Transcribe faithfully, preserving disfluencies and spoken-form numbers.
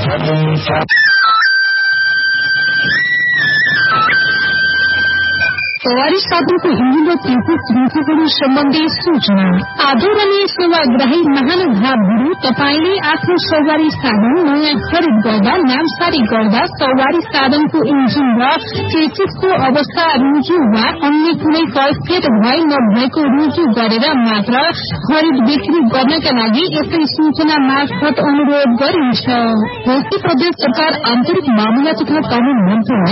सवारी साधनको इंजिन र तेलको किमतीहरू सम्बन्धी सूचना। आदरणीय सेवाग्राही महानुभावहरू, तपाईले आफ्नो सवारी साधन नयाँ खरिद गर्दा नामसारी गर्दा सवारी साधनको इन्जिन र चेसिसको अवस्था रुजु वा अन्य कुनै फलफेट भए नभएको रुजु गरेर मात्र खरिद बिक्री गर्नका लागि यसै सूचना मार्फत अनुरोध गरिन्छ। मध्य प्रदेश सरकार आन्तरिक मामिला तथा कानून मन्त्रालय